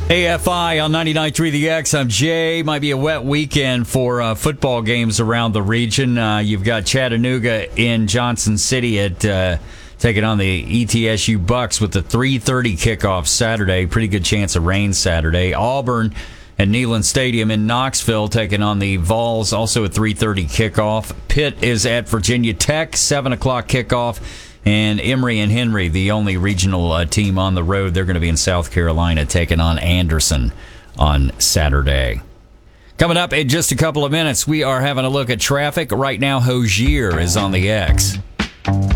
AFI on 99.3 The X. I'm Jay. Might be a wet weekend for football games around the region. You've got Chattanooga in Johnson City at taking on the ETSU Bucks with the 3:30 kickoff Saturday. Pretty good chance of rain Saturday. Auburn at Neyland Stadium in Knoxville taking on the Vols, also at 3:30 kickoff. Pitt is at Virginia Tech, 7 o'clock kickoff. And Emory and Henry, the only regional team on the road, they're going to be in South Carolina taking on Anderson on Saturday. Coming up in just a couple of minutes, we are having a look at traffic. Right now, Hozier is on the X.